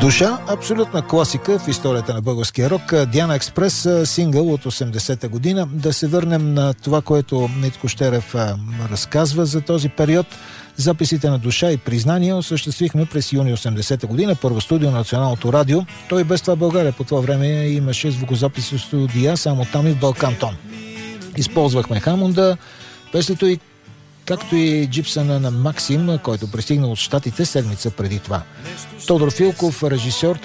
Душа, абсолютна класика в историята на българския рок. Диана Експрес, сингъл от 80-та година. Да се върнем на това, което Митко Щерев разказва за този период. Записите на Душа и признания осъществихме през юни 80-та година, първо студио на Националното радио. Той без това България по това време имаше звукозаписи в студия, само там и в Балкантон. Използвахме Хамонда, песнето и както и джипсъна на Максим, който пристигнал от Щатите седмица преди това. Тодор Филков, режисьор,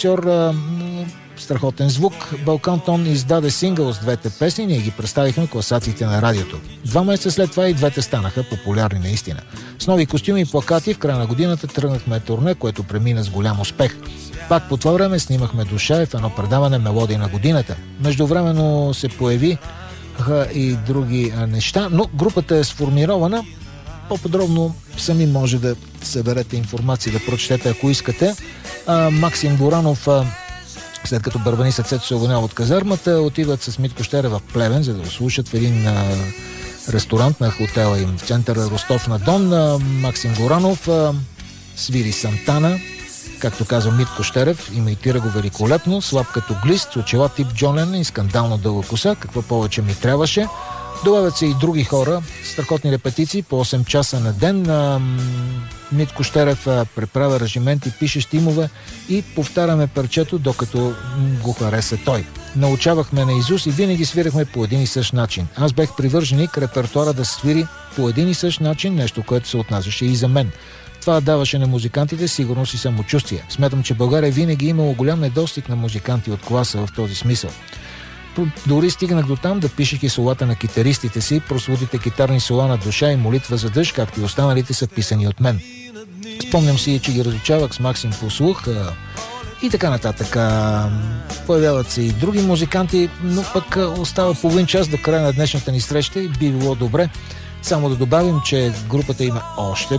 страхотен звук. Балкантон издаде сингъл с двете песни, ние ги представихме в класациите на радиото. 2 месеца след това и двете станаха популярни наистина. С нови костюми и плакати в края на годината тръгнахме турне, което премина с голям успех. Пак по това време снимахме Душа в едно предаване "Мелодии на годината". Междувременно се появи и други неща, но групата е сформирована. По-подробно сами може да съберете информация, да прочетете, ако искате. Максим Горанов, след като Бърбаниса Цецо се уволнява от казармата, отиват с Митко Щерев в Плевен, за да го слушат в един ресторант на хотела им в центъра Ростов на Дон. Максим Горанов свири Сантана, както казва Митко Щерев, имитира го великолепно, слаб като глист, очила тип Джон Ленън и скандално дълга коса, какво повече ми трябваше. Добавят се и други хора, страхотни репетиции по 8 часа на ден. Митко Щерев преправя аранжименти, пише щимове и повтаряме парчето, докато го хареса той. Научавахме наизуст и винаги свирахме по един и същ начин. Аз бех привърженик репертуара да свири по един и същ начин, нещо, което се отнасяше и за мен. Това даваше на музикантите сигурност и самочувствие. Смятам, че България винаги е имало голям недостиг на музиканти от класа в този смисъл. Дори стигнах до там да пишех и солата на китаристите си, прословутите китарни сола на Душа и Молитва за дъжд, както и останалите са писани от мен. Спомням си, че ги разучавах с Максим по слух и така нататък. Появяват се и други музиканти, но пък остава половин час до края на днешната ни среща и би било добре само да добавим, че групата има още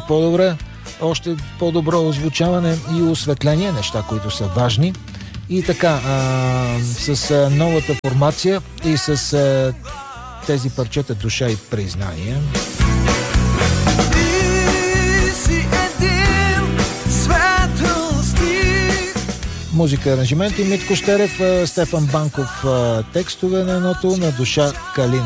по-добро озвучаване и осветление, неща, които са важни. И така, с новата формация и с тези парчета Душа и признание. Музика, аранжименти Митко Щерев, Стефан Банков текстове на едното, на Душа Калин